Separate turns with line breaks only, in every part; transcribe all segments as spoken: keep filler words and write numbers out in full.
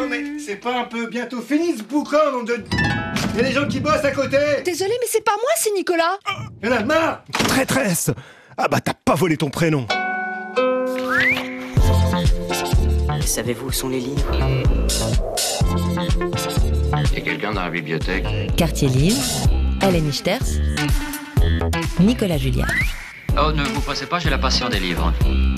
mais c'est pas un peu bientôt fini ce bouquin, nom de... Il y a des gens qui bossent à côté.
Désolé, mais c'est pas moi, c'est Nicolas.
Il y en a marre.
Traîtresse! Ah bah t'as pas volé ton prénom.
Savez-vous où sont les livres?
Il y a quelqu'un dans la bibliothèque?
Quartier Livre, Hélène Ichters, Nicolas Julliard.
Oh, ne vous pressez pas, j'ai la passion des livres.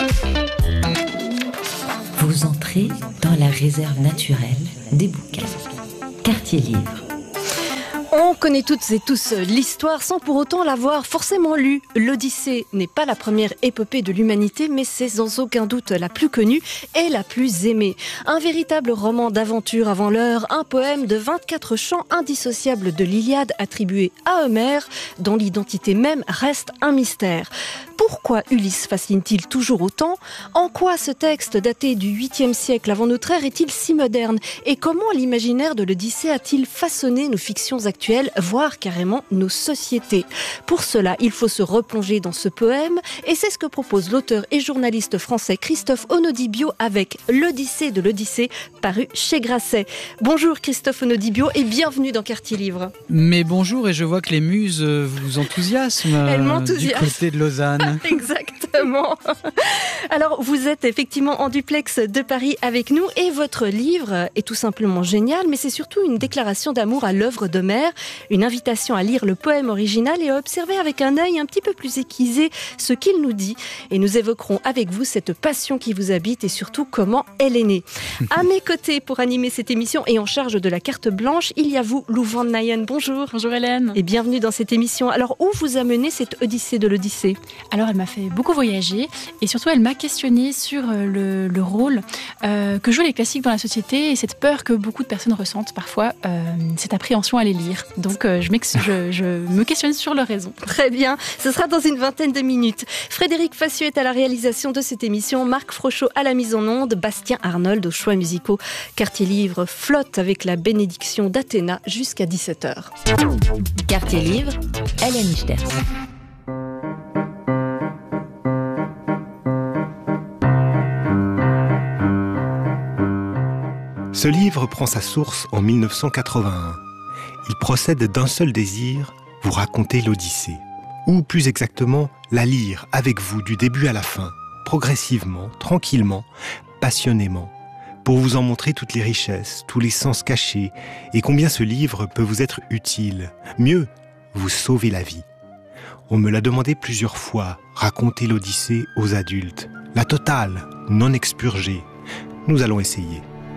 Vous entrez dans la réserve naturelle des bouquins. Quartier Livre.
On connaît toutes et tous l'histoire sans pour autant l'avoir forcément lue. L'Odyssée n'est pas la première épopée de l'humanité, mais c'est sans aucun doute la plus connue et la plus aimée. Un véritable roman d'aventure avant l'heure, un poème de vingt-quatre chants indissociables de l'Iliade attribué à Homère, dont l'identité même reste un mystère. Pourquoi Ulysse fascine-t-il toujours autant? En quoi ce texte daté du huitième siècle avant notre ère est-il si moderne? Et comment l'imaginaire de l'Odyssée a-t-il façonné nos fictions actuelles, voire carrément nos sociétés? Pour cela, il faut se replonger dans ce poème, et c'est ce que propose l'auteur et journaliste français Christophe Onodibio avec L'Odyssée de l'Odyssée, paru chez Grasset. Bonjour Christophe Onodibio et bienvenue dans Quartier Livre.
Mais bonjour, et je vois que les muses vous enthousiasment.
Elles m'enthousiasment.
Du côté de Lausanne.
Exactement. Alors, vous êtes effectivement en duplex de Paris avec nous et votre livre est tout simplement génial, mais c'est surtout une déclaration d'amour à l'œuvre d'Homère, une invitation à lire le poème original et à observer avec un œil un petit peu plus aiguisé ce qu'il nous dit. Et nous évoquerons avec vous cette passion qui vous habite et surtout comment elle est née. À mes côtés pour animer cette émission et en charge de la carte blanche, il y a vous, Lou Van Nayen. Bonjour.
Bonjour Hélène.
Et bienvenue dans cette émission. Alors, où vous a mené cette Odyssée de l'Odyssée ?
Alors, elle m'a fait beaucoup voyager et surtout, elle m'a questionnée sur le, le rôle euh, que jouent les classiques dans la société et cette peur que beaucoup de personnes ressentent parfois, euh, cette appréhension à les lire. Donc, euh, je, je, je me questionne sur leur raison.
Très bien, ce sera dans une vingtaine de minutes. Frédéric Fassieux est à la réalisation de cette émission, Marc Frochot à la mise en onde, Bastien Arnold aux choix musicaux. Quartier Livre flotte avec la bénédiction d'Athéna jusqu'à dix-sept heures.
Quartier Livre, Hélène Ichters.
Ce livre prend sa source en mille neuf cent quatre-vingt-un. Il procède d'un seul désir, vous raconter l'Odyssée. Ou plus exactement, la lire avec vous du début à la fin, progressivement, tranquillement, passionnément, pour vous en montrer toutes les richesses, tous les sens cachés, et combien ce livre peut vous être utile. Mieux, vous sauver la vie. On me l'a demandé plusieurs fois, raconter l'Odyssée aux adultes. La totale, non expurgée. Nous allons essayer.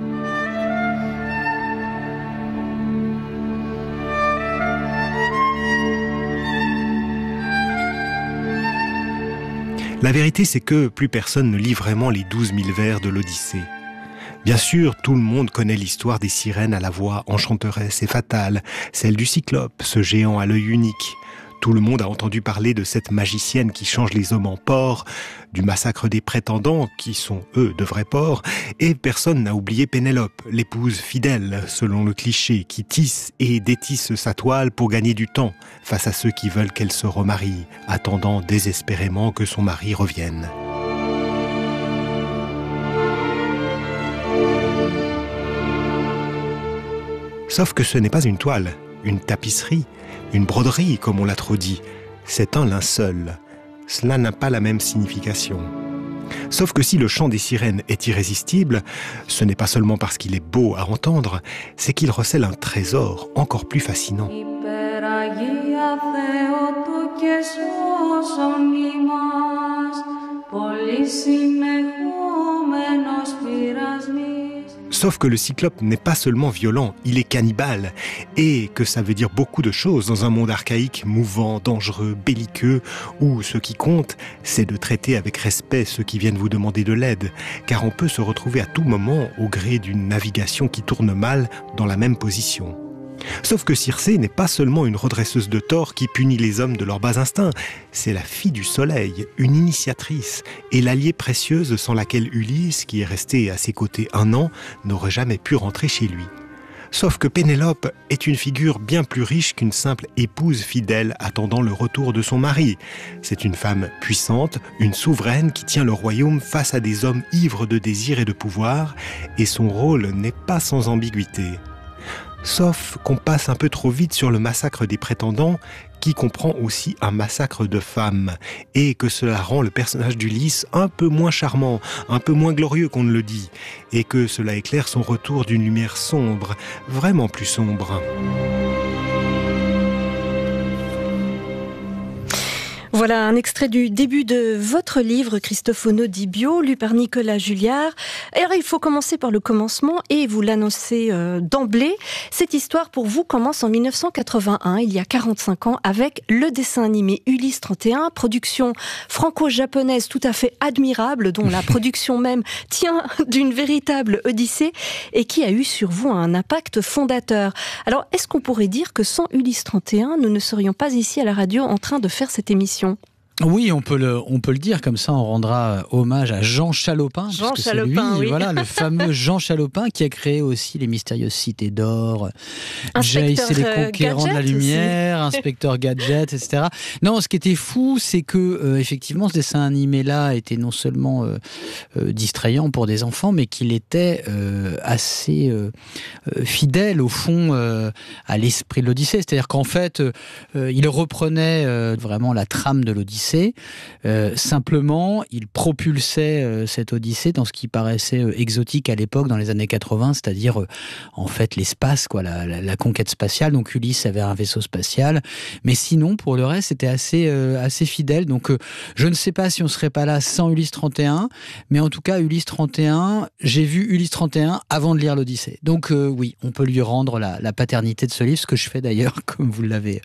La vérité, c'est que plus personne ne lit vraiment les douze mille vers de l'Odyssée. Bien sûr, tout le monde connaît l'histoire des sirènes à la voix enchanteresse et fatale, celle du Cyclope, ce géant à l'œil unique. Tout le monde a entendu parler de cette magicienne qui change les hommes en porcs, du massacre des prétendants, qui sont eux de vrais porcs, et personne n'a oublié Pénélope, l'épouse fidèle, selon le cliché, qui tisse et détisse sa toile pour gagner du temps face à ceux qui veulent qu'elle se remarie, attendant désespérément que son mari revienne. Sauf que ce n'est pas une toile, une tapisserie, une broderie, comme on l'a trop dit. C'est un linceul. Cela n'a pas la même signification. Sauf que si le chant des sirènes est irrésistible, ce n'est pas seulement parce qu'il est beau à entendre, c'est qu'il recèle un trésor encore plus fascinant. Sauf que le Cyclope n'est pas seulement violent, il est cannibale. Et que ça veut dire beaucoup de choses dans un monde archaïque, mouvant, dangereux, belliqueux, où ce qui compte, c'est de traiter avec respect ceux qui viennent vous demander de l'aide. Car on peut se retrouver à tout moment, au gré d'une navigation qui tourne mal, dans la même position. Sauf que Circé n'est pas seulement une redresseuse de tort qui punit les hommes de leurs bas instincts, c'est la fille du soleil, une initiatrice, et l'alliée précieuse sans laquelle Ulysse, qui est resté à ses côtés un an, n'aurait jamais pu rentrer chez lui. Sauf que Pénélope est une figure bien plus riche qu'une simple épouse fidèle attendant le retour de son mari. C'est une femme puissante, une souveraine qui tient le royaume face à des hommes ivres de désir et de pouvoir, et son rôle n'est pas sans ambiguïté. Sauf qu'on passe un peu trop vite sur le massacre des prétendants, qui comprend aussi un massacre de femmes, et que cela rend le personnage d'Ulysse un peu moins charmant, un peu moins glorieux qu'on ne le dit, et que cela éclaire son retour d'une lumière sombre, vraiment plus sombre.
Voilà un extrait du début de votre livre, Cristofono di Bio, lu par Nicolas Julliard. Alors, il faut commencer par le commencement et vous l'annoncez euh, d'emblée. Cette histoire, pour vous, commence en dix-neuf cent quatre-vingt-un, il y a quarante-cinq ans, avec le dessin animé Ulysse trente et un, production franco-japonaise tout à fait admirable, dont la production même tient d'une véritable odyssée et qui a eu sur vous un impact fondateur. Alors, est-ce qu'on pourrait dire que sans Ulysse trente et un, nous ne serions pas ici à la radio en train de faire cette émission ?
Oui, on peut le, on peut le dire comme ça. On rendra hommage à Jean Chalopin.
Jean
parce que
Chalopin,
c'est lui,
oui.
Voilà, le fameux Jean Chalopin qui a créé aussi les mystérieuses cités d'or,
Inspecteur
Jace et les conquérants de la
Gadget
lumière, aussi. Inspecteur Gadget, et cetera. Non, ce qui était fou, c'est que euh, effectivement, ce dessin animé-là était non seulement euh, euh, distrayant pour des enfants, mais qu'il était euh, assez euh, euh, fidèle au fond euh, à l'esprit de l'Odyssée. C'est-à-dire qu'en fait, euh, il reprenait euh, vraiment la trame de l'Odyssée. Euh, simplement, il propulsait euh, cette Odyssée dans ce qui paraissait euh, exotique à l'époque, dans les années quatre-vingts, c'est-à-dire euh, en fait l'espace, quoi, la, la, la conquête spatiale. Donc Ulysse avait un vaisseau spatial, mais sinon, pour le reste, c'était assez, euh, assez fidèle. Donc euh, je ne sais pas si on serait pas là sans Ulysse trente et un, mais en tout cas, Ulysse trente et un, j'ai vu Ulysse trente et un avant de lire l'Odyssée. Donc euh, oui, on peut lui rendre la, la paternité de ce livre, ce que je fais d'ailleurs, comme vous l'avez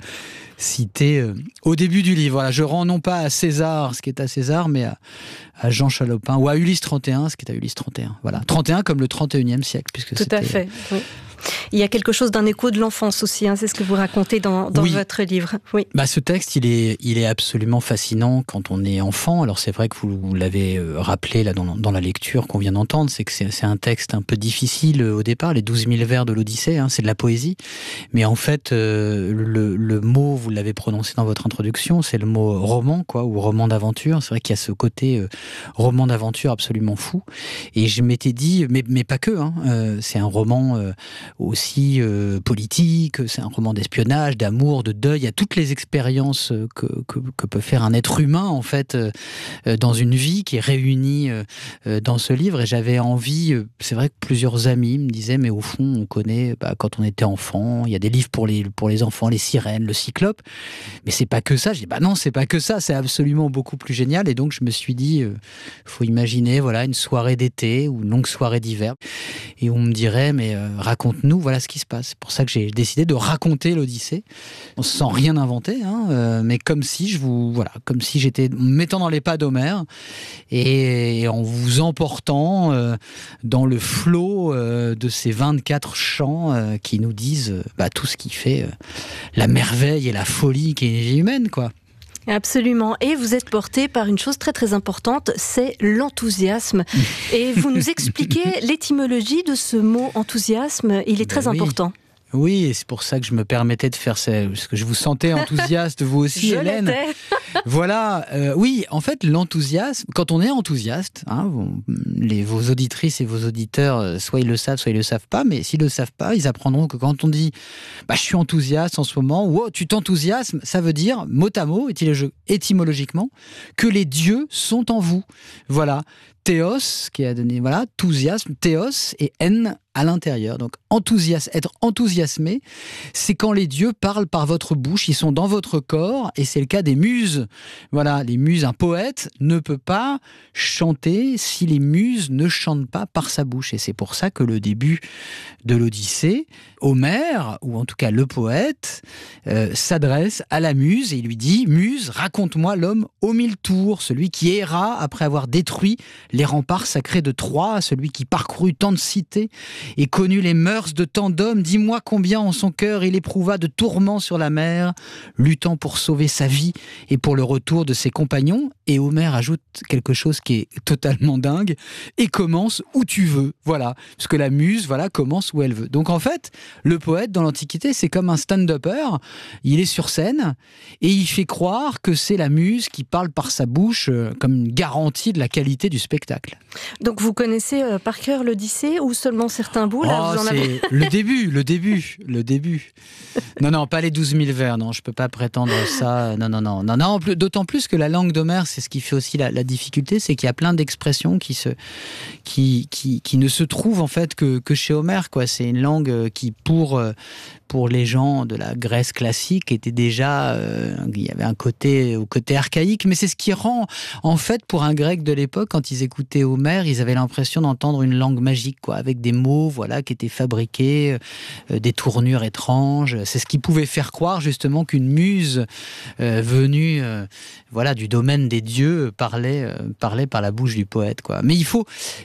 cité euh, au début du livre. Voilà, je rends non pas à César ce qui est à César, mais à, à Jean Chalopin, ou à Ulysse trente et un ce qui est à Ulysse trente et un. Voilà, trente et un comme le trente et unième siècle. Puisque
Tout à fait, oui. Il y a quelque chose d'un écho de l'enfance aussi, hein, c'est ce que vous racontez dans, dans
oui.
votre livre. Oui.
Bah, ce texte, il est, il est absolument fascinant quand on est enfant. Alors c'est vrai que vous, vous l'avez rappelé là, dans, dans la lecture qu'on vient d'entendre, c'est que c'est, c'est un texte un peu difficile au départ, les douze mille vers de l'Odyssée, hein, c'est de la poésie. Mais en fait, euh, le, le mot, vous l'avez prononcé dans votre introduction, c'est le mot roman, quoi, ou roman d'aventure. C'est vrai qu'il y a ce côté euh, roman d'aventure absolument fou. Et je m'étais dit, mais, mais pas que, hein, euh, c'est un roman euh, aussi euh, politique, c'est un roman d'espionnage, d'amour, de deuil, il y a toutes les expériences que, que, que peut faire un être humain en fait euh, dans une vie qui est réunie euh, dans ce livre. Et j'avais envie, euh, c'est vrai que plusieurs amis me disaient, mais au fond on connaît bah, quand on était enfant, il y a des livres pour les, pour les enfants, les sirènes, le cyclope, mais c'est pas que ça. Je dis bah non, c'est pas que ça, c'est absolument beaucoup plus génial. Et donc je me suis dit, euh, faut imaginer voilà une soirée d'été ou une longue soirée d'hiver, et on me dirait mais euh, raconte-nous, voilà ce qui se passe. C'est pour ça que j'ai décidé de raconter l'Odyssée, sans rien inventer, hein, euh, mais comme si je vous, voilà, comme si j'étais mettant dans les pas d'Homère et, et en vous emportant euh, dans le flot euh, de ces vingt-quatre chants euh, qui nous disent euh, bah, tout ce qui fait euh, la merveille et la folie qui est une vie humaine, quoi.
Absolument. Et vous êtes porté par une chose très très importante, c'est l'enthousiasme. Et vous nous expliquez l'étymologie de ce mot enthousiasme, il est très
ben oui.
important.
Oui, et c'est pour ça que je me permettais de faire ça, parce que je vous sentais enthousiaste, vous aussi,
je
Hélène.
L'étais.
Voilà, euh, oui, en fait, l'enthousiasme, quand on est enthousiaste, hein, vous, les, vos auditrices et vos auditeurs, soit ils le savent, soit ils le savent pas, mais s'ils le savent pas, ils apprendront que quand on dit bah, « je suis enthousiaste en ce moment » ou oh, « tu t'enthousiasmes », ça veut dire, mot à mot, étymologiquement, que les dieux sont en vous. Voilà. Théos, qui a donné, voilà, enthousiasme, théos et en à l'intérieur. Donc, enthousiasme, être enthousiasmé, c'est quand les dieux parlent par votre bouche, ils sont dans votre corps, et c'est le cas des muses. Voilà, les muses, un poète ne peut pas chanter si les muses ne chantent pas par sa bouche. Et c'est pour ça que le début de l'Odyssée, Homère, ou en tout cas le poète, euh, s'adresse à la muse et il lui dit « Muse, raconte-moi l'homme aux mille tours, celui qui erra après avoir détruit les remparts sacrés de Troie, celui qui parcourut tant de cités et connut les mœurs de tant d'hommes. Dis-moi combien en son cœur il éprouva de tourments sur la mer, luttant pour sauver sa vie et pour le retour de ses compagnons. et Homère ajoute quelque chose qui est totalement dingue, et commence où tu veux, voilà, parce que la muse, voilà, commence où elle veut. Donc en fait, le poète dans l'Antiquité, c'est comme un stand-upper, il est sur scène, et il fait croire que c'est la muse qui parle par sa bouche, euh, comme une garantie de la qualité du spectacle.
Donc vous connaissez euh, par cœur l'Odyssée, ou seulement certains bouts, là,
oh,
vous en
c'est
avez...
le début, le début, le début. Non, non, pas les douze mille vers, non, je peux pas prétendre ça, non, non, non, non, non, d'autant plus que la langue d'Homère, c'est ce qui fait aussi la, la difficulté, c'est qu'il y a plein d'expressions qui, se, qui, qui, qui ne se trouvent en fait que, que chez Homère, quoi. C'est une langue qui, pour, pour les gens de la Grèce classique, était déjà, euh, il y avait un côté, au côté archaïque, mais c'est ce qui rend, en fait, pour un grec de l'époque, quand ils écoutaient Homère, ils avaient l'impression d'entendre une langue magique, quoi, avec des mots, voilà, qui étaient fabriqués, euh, des tournures étranges. C'est ce qui pouvait faire croire, justement, qu'une muse euh, venue, euh, voilà, du domaine des dieux parlait, euh, parlait par la bouche du poète, quoi. Mais il faut,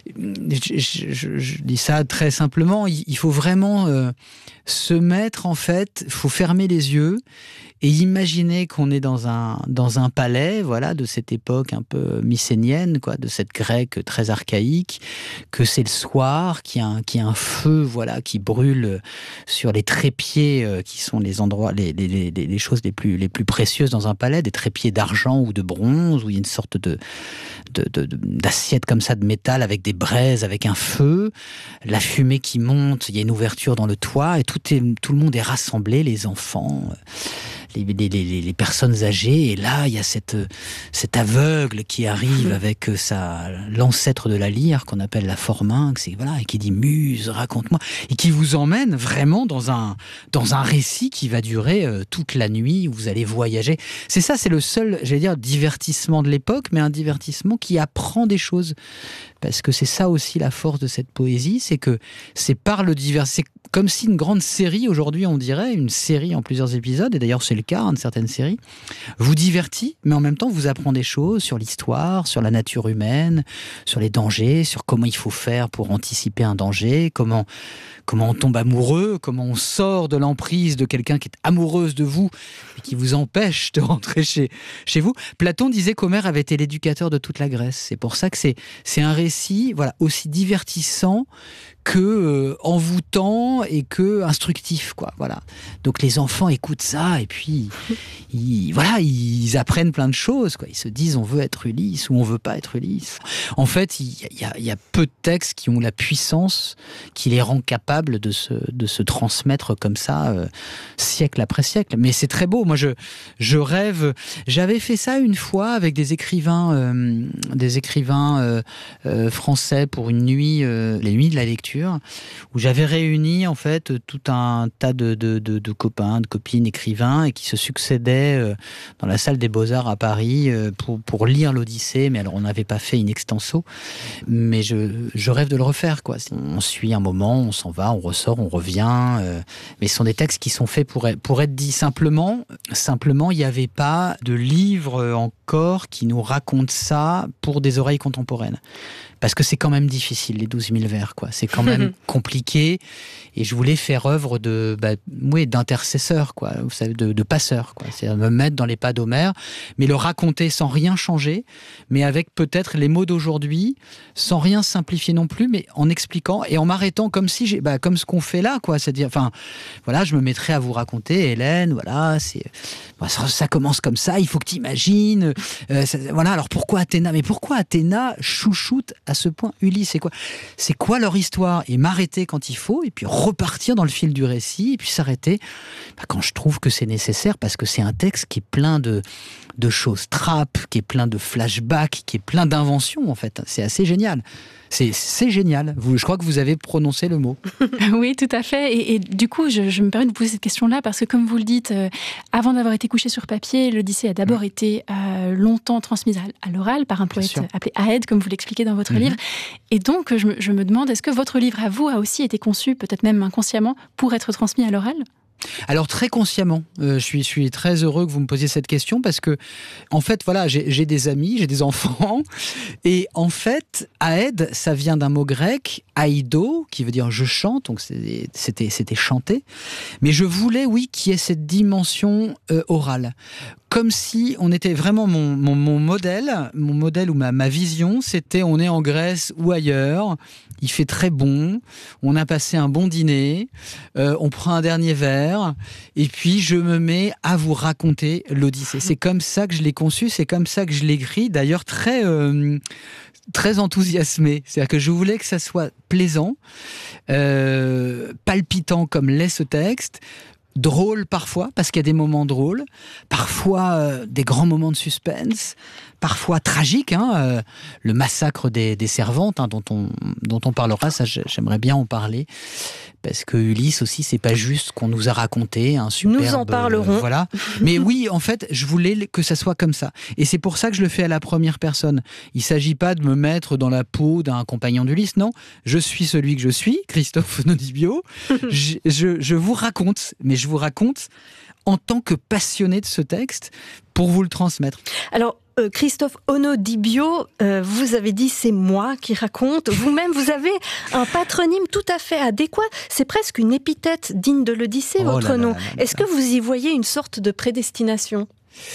je, je, je, je dis ça très simplement, il, il faut vraiment euh, se mettre, en fait, il faut fermer les yeux et imaginer qu'on est dans un, dans un palais, voilà, de cette époque un peu mycénienne, quoi, de cette grecque très archaïque, que c'est le soir, qu'il y a un, qu'il y a un feu, voilà, qui brûle sur les trépieds, euh, qui sont les endroits, les, les, les, les choses les plus, les plus précieuses dans un palais, des trépieds d'argent ou de bronze, où il y a une sorte de, de, de, de, d'assiette comme ça de métal avec des braises, avec un feu, la fumée qui monte, il y a une ouverture dans le toit, et tout, est, tout le monde est rassemblé, les enfants, Les, les, les, les personnes âgées, et là il y a cette, cet aveugle qui arrive avec sa, l'ancêtre de la lyre qu'on appelle la forminx, et, voilà, et qui dit muse, raconte-moi, et qui vous emmène vraiment dans un, dans un récit qui va durer euh, toute la nuit, où vous allez voyager. C'est ça, c'est le seul, j'allais dire, divertissement de l'époque, mais un divertissement qui apprend des choses, parce que c'est ça aussi la force de cette poésie, c'est que c'est par le divers, c'est comme si une grande série, aujourd'hui on dirait, une série en plusieurs épisodes, et d'ailleurs c'est le cas hein, de certaines séries, vous divertit, mais en même temps vous apprend des choses sur l'histoire, sur la nature humaine, sur les dangers, sur comment il faut faire pour anticiper un danger, comment, comment on tombe amoureux, comment on sort de l'emprise de quelqu'un qui est amoureuse de vous et qui vous empêche de rentrer chez, chez vous. Platon disait qu'Homère avait été l'éducateur de toute la Grèce. C'est pour ça que c'est, c'est un récit, voilà, aussi divertissant que euh, envoûtant et que instructif, quoi. Voilà. Donc les enfants écoutent ça et puis ils, voilà, ils apprennent plein de choses, quoi. Ils se disent on veut être Ulysse ou on veut pas être Ulysse. En fait, il y a, il y a peu de textes qui ont la puissance qui les rend capables de se, de se transmettre comme ça, euh, siècle après siècle. Mais c'est très beau. Moi, je, je rêve. J'avais fait ça une fois avec des écrivains, euh, des écrivains euh, euh, français pour une nuit, euh, les nuits de la lecture, où j'avais réuni en fait tout un tas de, de, de, de copains, de copines, écrivains, et qui se succédaient euh, dans la salle des Beaux-Arts à Paris euh, pour, pour lire l'Odyssée. Mais alors on n'avait pas fait in extenso, mais je, je rêve de le refaire, quoi. On suit un moment, on s'en va, on ressort, on revient, euh, mais ce sont des textes qui sont faits pour, pour être dits simplement. Simplement, il n'y avait pas de livre encore qui nous raconte ça pour des oreilles contemporaines. Parce que c'est quand même difficile, les douze mille vers, quoi. C'est quand même compliqué. Et je voulais faire œuvre de, bah, oui, d'intercesseur, quoi. Vous savez, de, de passeur, quoi. C'est me mettre dans les pas d'Homère, mais le raconter sans rien changer, mais avec peut-être les mots d'aujourd'hui, sans rien simplifier non plus, mais en expliquant et en m'arrêtant comme si j'ai, bah, comme ce qu'on fait là, quoi. C'est-à-dire, enfin, voilà, je me mettrais à vous raconter, Hélène, voilà, c'est, bah, ça, ça commence comme ça, il faut que tu imagines, euh, ça, voilà, alors pourquoi Athéna? Mais pourquoi Athéna chouchoute à ce point Ulysse? C'est quoi, c'est quoi leur histoire? Et m'arrêter quand il faut, et puis repartir dans le fil du récit, et puis s'arrêter bah, quand je trouve que c'est nécessaire, parce que c'est un texte qui est plein de, de choses trappes, qui est plein de flashbacks, qui est plein d'inventions, en fait. C'est assez génial. C'est, c'est génial. Vous, je crois que vous avez prononcé le mot.
Oui, tout à fait. Et, et du coup, je, je me permets de vous poser cette question-là parce que, comme vous le dites, euh, avant d'avoir été couché sur papier, l'Odyssée a d'abord mmh. été euh, longtemps transmise à, à l'oral par un poète appelé Aède, comme vous l'expliquez dans votre mmh. livre. Et donc, je me, je me demande, est-ce que votre livre à vous a aussi été conçu, peut-être même inconsciemment, pour être transmis à l'oral ?
Alors très consciemment, euh, je suis, je suis très heureux que vous me posiez cette question parce que, en fait, voilà, j'ai, j'ai des amis, j'ai des enfants, et en fait, Aède, ça vient d'un mot grec, aïdo, qui veut dire je chante, donc c'était, c'était chanter, mais je voulais, oui, qu'il y ait cette dimension euh, orale. comme si on était vraiment mon, mon, mon modèle, mon modèle ou ma, ma vision, c'était on est en Grèce ou ailleurs, il fait très bon, on a passé un bon dîner, euh, on prend un dernier verre, et puis je me mets à vous raconter l'Odyssée. C'est comme ça que je l'ai conçu, c'est comme ça que je l'ai écrit, d'ailleurs très, euh, très enthousiasmé. C'est-à-dire que je voulais que ça soit plaisant, euh, palpitant comme l'est ce texte, drôle parfois, parce qu'il y a des moments drôles, parfois euh, des grands moments de suspense, parfois tragiques, hein, euh, le massacre des, des servantes, hein, dont, on, dont on parlera, ça j'aimerais bien en parler, parce que Ulysse aussi, c'est pas juste qu'on nous a raconté un superbe...
Nous en parlerons.
Euh, voilà. Mais oui, en fait, je voulais que ça soit comme ça. Et c'est pour ça que je le fais à la première personne. Il s'agit pas de me mettre dans la peau d'un compagnon d'Ulysse, non. Je suis celui que je suis, Christophe Onodibio. je, je, je vous raconte, mais je vous raconte en tant que passionné de ce texte, pour vous le transmettre.
Alors, euh, Christophe Onodibio, euh, vous avez dit c'est moi qui raconte. Vous-même, vous avez un patronyme tout à fait adéquat. C'est presque une épithète digne de l'Odyssée, oh votre là nom. Là là là Est-ce que vous y voyez une sorte de prédestination ?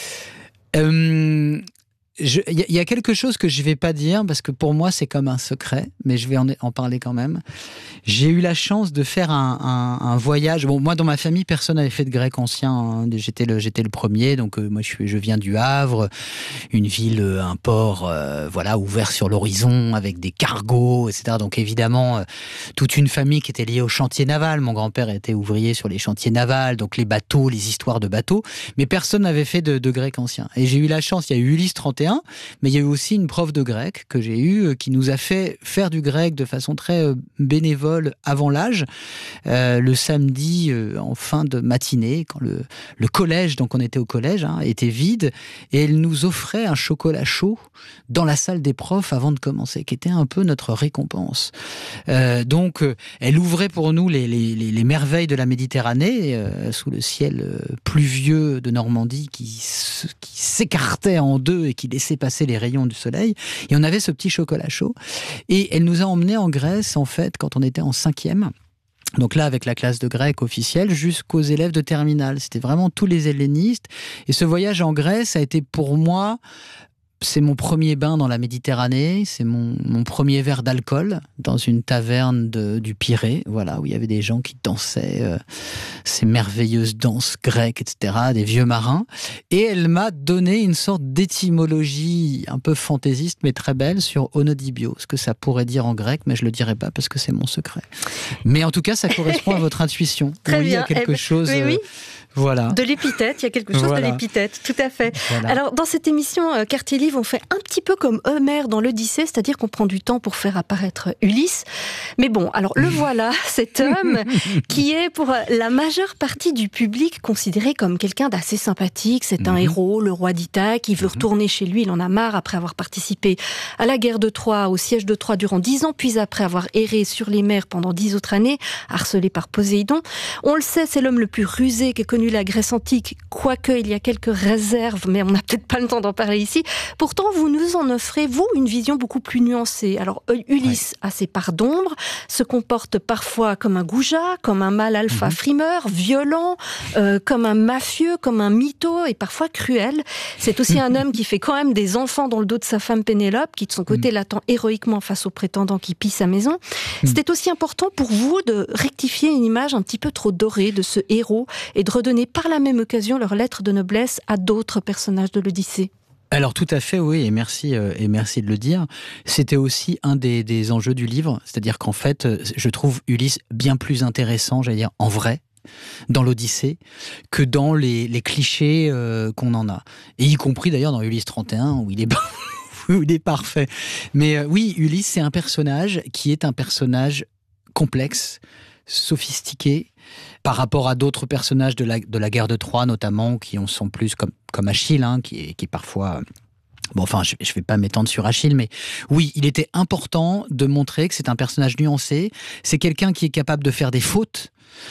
euh... Il y, y a quelque chose que je ne vais pas dire, parce que pour moi, c'est comme un secret, mais je vais en, en parler quand même. J'ai eu la chance de faire un, un, un voyage. Bon, moi, dans ma famille, personne n'avait fait de grec ancien. Hein. J'étais, le, j'étais le premier, donc euh, moi, je, suis, je viens du Havre, une ville, un port euh, voilà, ouvert sur l'horizon, avec des cargos, et cetera. Donc évidemment, euh, toute une famille qui était liée au chantier naval. Mon grand-père était ouvrier sur les chantiers navals, donc les bateaux, les histoires de bateaux. Mais personne n'avait fait de, de grec ancien. Et j'ai eu la chance, il y a eu Ulysse trente et un, mais il y a eu aussi une prof de grec que j'ai eue qui nous a fait faire du grec de façon très bénévole avant l'âge, euh, le samedi euh, en fin de matinée, quand le, le collège, donc on était au collège, hein, était vide, et elle nous offrait un chocolat chaud dans la salle des profs avant de commencer, qui était un peu notre récompense. Euh, donc euh, elle ouvrait pour nous les, les, les, les merveilles de la Méditerranée, euh, sous le ciel euh, pluvieux de Normandie qui, qui s'écartait en deux et qui laissait passer les rayons du soleil, et on avait ce petit chocolat chaud, et elle nous a emmenés en Grèce en fait quand on était en cinquième, donc là avec la classe de grec officielle, jusqu'aux élèves de terminale. C'était vraiment tous les hellénistes, et ce voyage en Grèce a été pour moi, c'est mon premier bain dans la Méditerranée, c'est mon, mon premier verre d'alcool dans une taverne de, du Pirée, voilà, où il y avait des gens qui dansaient euh, ces merveilleuses danses grecques, et cetera, des vieux marins. Et elle m'a donné une sorte d'étymologie un peu fantaisiste, mais très belle, sur Onodibio, ce que ça pourrait dire en grec, mais je le dirai pas parce que c'est mon secret. Mais en tout cas, ça correspond à votre intuition.
Très
oui,
bien.
Il y a quelque
eh ben,
chose...
Oui, oui.
Euh, Voilà.
De l'épithète, il y a quelque chose
voilà.
de l'épithète, tout à fait.
Voilà.
Alors, dans cette émission, euh, Quartier Livre, on fait un petit peu comme Homère dans l'Odyssée, c'est-à-dire qu'on prend du temps pour faire apparaître Ulysse. Mais bon, alors le voilà, cet homme qui est pour la majeure partie du public considéré comme quelqu'un d'assez sympathique. C'est un mm-hmm. héros, le roi d'Ithaque, qui veut mm-hmm. retourner chez lui, il en a marre après avoir participé à la guerre de Troie, au siège de Troie durant dix ans, puis après avoir erré sur les mers pendant dix autres années, harcelé par Poséidon. On le sait, c'est l'homme le plus rusé qu'ait connu la Grèce antique, quoique il y a quelques réserves, mais on n'a peut-être pas le temps d'en parler ici. Pourtant, vous nous en offrez, vous, une vision beaucoup plus nuancée. Alors, Ulysse ouais. a ses parts d'ombre, se comporte parfois comme un goujat, comme un mâle alpha mm-hmm. frimeur, violent, euh, comme un mafieux, comme un mytho, et parfois cruel. C'est aussi un homme qui fait quand même des enfants dans le dos de sa femme Pénélope, qui de son côté mm. l'attend héroïquement face au prétendant qui pille sa maison. Mm. C'était aussi important pour vous de rectifier une image un petit peu trop dorée de ce héros, et de redonner par la même occasion leur lettre de noblesse à d'autres personnages de l'Odyssée.
Alors tout à fait, oui, et merci, euh, et merci de le dire. C'était aussi un des, des enjeux du livre, c'est-à-dire qu'en fait, je trouve Ulysse bien plus intéressant, j'allais dire, en vrai, dans l'Odyssée, que dans les, les clichés euh, qu'on en a. Et y compris d'ailleurs dans Ulysse trente et un, où il est... où il est parfait. Mais euh, oui, Ulysse, c'est un personnage qui est un personnage complexe, sophistiqué, par rapport à d'autres personnages de la, de la guerre de Troie, notamment, qui en sont plus comme, comme Achille, hein, qui, est, qui est parfois... Bon, enfin, je ne vais pas m'étendre sur Achille, mais oui, il était important de montrer que c'est un personnage nuancé, c'est quelqu'un qui est capable de faire des fautes,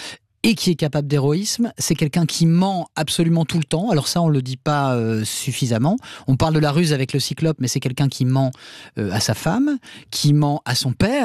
et qui est capable d'héroïsme. C'est quelqu'un qui ment absolument tout le temps. Alors ça, on ne le dit pas euh, suffisamment. On parle de la ruse avec le Cyclope, mais c'est quelqu'un qui ment euh, à sa femme, qui ment à son père,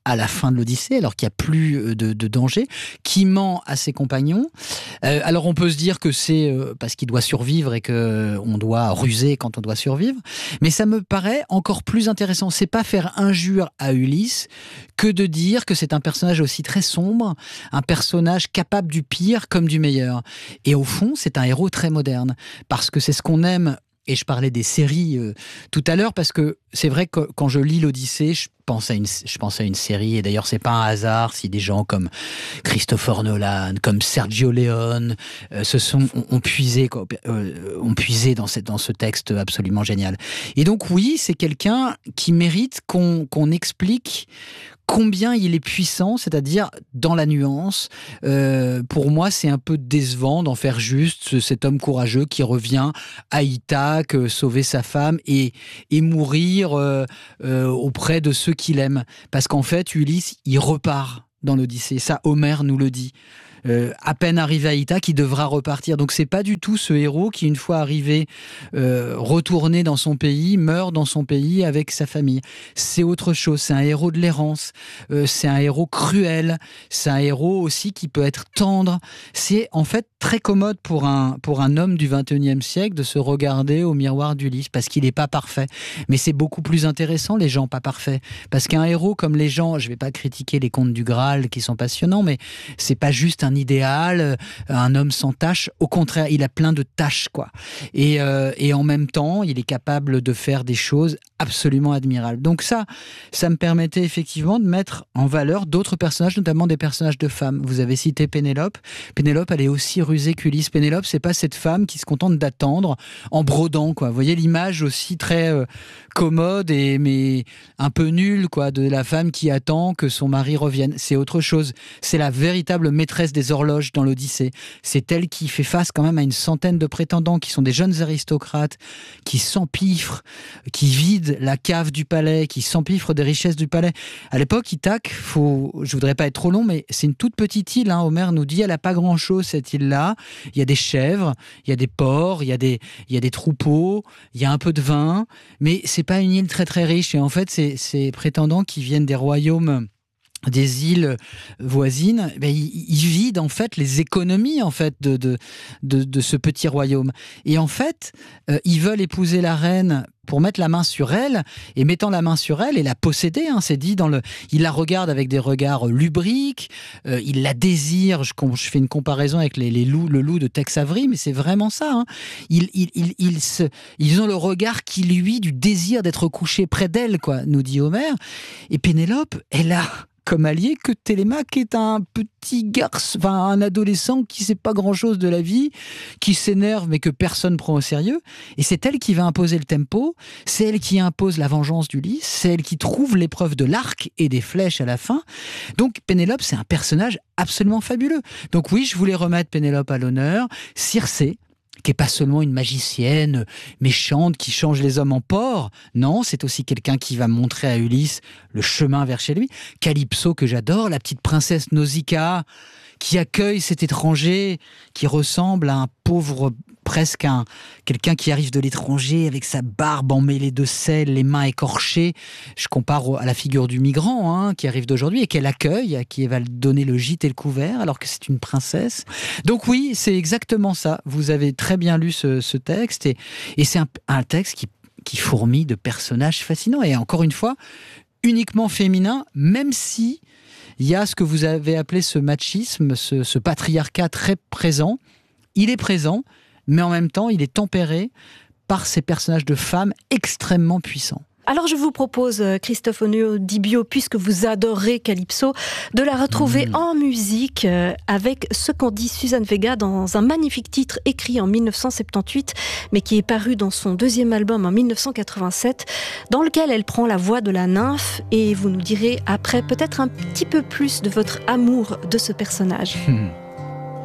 à la fin de l'Odyssée, alors qu'il n'y a plus de, de danger, qui ment à ses compagnons. Euh, alors on peut se dire que c'est euh, parce qu'il doit survivre et qu'on doit ruser quand on doit survivre, mais ça me paraît encore plus intéressant. C'est pas faire injure à Ulysse que de dire que c'est un personnage aussi très sombre, un personnage capable du pire comme du meilleur. Et au fond, c'est un héros très moderne, parce que c'est ce qu'on aime. Et je parlais des séries euh, tout à l'heure, parce que c'est vrai que quand je lis l'Odyssée, je pense à une, je pense à une série, et d'ailleurs c'est pas un hasard si des gens comme Christopher Nolan, comme Sergio Leone, euh, se sont, ont, ont puisé, quoi, euh, ont puisé dans, cette, dans ce texte absolument génial. Et donc oui, c'est quelqu'un qui mérite qu'on, qu'on explique combien il est puissant, c'est-à-dire dans la nuance. Euh, pour moi, c'est un peu décevant d'en faire juste cet homme courageux qui revient à Ithaque, euh, sauver sa femme et, et mourir euh, euh, auprès de ceux qu'il aime. Parce qu'en fait, Ulysse, il repart dans l'Odyssée. Ça, Homère nous le dit. Euh, à peine arrivé à Ithaque, il devra repartir. Donc c'est pas du tout ce héros qui, une fois arrivé, euh, retourné dans son pays, meurt dans son pays avec sa famille. C'est autre chose. C'est un héros de l'errance. Euh, c'est un héros cruel. C'est un héros aussi qui peut être tendre. C'est en fait très commode pour un pour un homme du vingt et unième siècle de se regarder au miroir d'Ulysse, parce qu'il n'est pas parfait. Mais c'est beaucoup plus intéressant les gens pas parfaits, parce qu'un héros comme les gens, je vais pas critiquer les contes du Graal qui sont passionnants, mais c'est pas juste un idéal, un homme sans tâche. Au contraire, il a plein de tâches, quoi. Et, euh, et en même temps, il est capable de faire des choses absolument admirables. Donc ça, ça me permettait effectivement de mettre en valeur d'autres personnages, notamment des personnages de femmes. Vous avez cité Pénélope. Pénélope, elle est aussi rusée qu'Ulysse. Pénélope, c'est pas cette femme qui se contente d'attendre en brodant, quoi. Vous voyez l'image aussi très euh, commode et mais un peu nulle, quoi, de la femme qui attend que son mari revienne. C'est autre chose. C'est la véritable maîtresse des horloges dans l'Odyssée. C'est elle qui fait face quand même à une centaine de prétendants qui sont des jeunes aristocrates, qui s'empiffrent, qui vident la cave du palais, qui s'empiffrent des richesses du palais. À l'époque, Ithaque, faut, je voudrais pas être trop long, mais c'est une toute petite île, hein. Homère nous dit, elle a pas grand-chose, cette île-là. Il y a des chèvres, il y a des porcs, il y a des, il y a des troupeaux, il y a un peu de vin, mais c'est pas une île très très riche. Et en fait, c'est ces prétendants qui viennent des royaumes, des îles voisines, ben, ils, ils vident en fait les économies en fait de, de, de, de ce petit royaume. Et en fait, euh, ils veulent épouser la reine pour mettre la main sur elle, et mettant la main sur elle et la posséder, hein, c'est dit dans le... Il la regarde avec des regards lubriques, euh, il la désire, je, je fais une comparaison avec les, les loups, le loup de Tex Avery, mais c'est vraiment ça. Hein. Ils, ils, ils, ils, se, ils ont le regard qui lui du désir d'être couché près d'elle, quoi, nous dit Homère. Et Pénélope, elle a comme allié que Télémaque est un petit garçon, enfin un adolescent qui sait pas grand-chose de la vie, qui s'énerve mais que personne prend au sérieux. Et c'est elle qui va imposer le tempo, c'est elle qui impose la vengeance d'Ulysse, c'est elle qui trouve l'épreuve de l'arc et des flèches à la fin. Donc Pénélope, c'est un personnage absolument fabuleux. Donc oui, je voulais remettre Pénélope à l'honneur. Circé, qui n'est pas seulement une magicienne méchante qui change les hommes en porcs. Non, c'est aussi quelqu'un qui va montrer à Ulysse le chemin vers chez lui. Calypso, que j'adore, la petite princesse Nausicaa, qui accueille cet étranger qui ressemble à un pauvre, presque un, quelqu'un qui arrive de l'étranger avec sa barbe emmêlée de sel, les mains écorchées. Je compare à la figure du migrant hein, qui arrive d'aujourd'hui et qu'elle accueille, à qui elle va donner le gîte et le couvert alors que c'est une princesse. Donc oui, c'est exactement ça. Vous avez très bien lu ce, ce texte et, et c'est un, un texte qui, qui fourmille de personnages fascinants et encore une fois, uniquement féminin, même si il y a ce que vous avez appelé ce machisme, ce, ce patriarcat très présent. Il est présent, mais en même temps, il est tempéré par ces personnages de femmes extrêmement puissants.
Alors je vous propose, Christophe Onodibio, puisque vous adorez Calypso, de la retrouver mmh. en musique euh, avec ce qu'en dit Suzanne Vega dans un magnifique titre écrit en dix-neuf cent soixante-dix-huit, mais qui est paru dans son deuxième album en dix-neuf cent quatre-vingt-sept, dans lequel elle prend la voix de la nymphe, et vous nous direz après peut-être un petit peu plus de votre amour de ce personnage. Mmh.